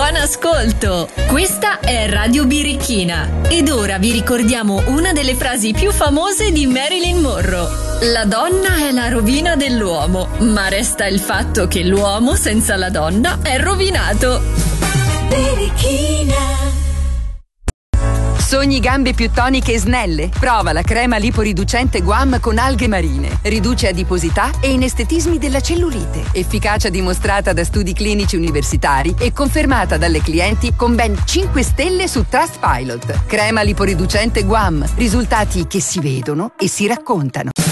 Buon ascolto! Questa è Radio Birichina ed ora vi ricordiamo una delle frasi più famose di Marilyn Monroe. La donna è la rovina dell'uomo, ma resta il fatto che l'uomo senza la donna è rovinato. Birichina. Sogni gambe più toniche e snelle? Prova la crema liporiducente Guam con alghe marine. Riduce adiposità e inestetismi della cellulite. Efficacia dimostrata da studi clinici universitari e confermata dalle clienti con ben 5 stelle su Trustpilot. Crema liporiducente Guam. Risultati che si vedono e si raccontano.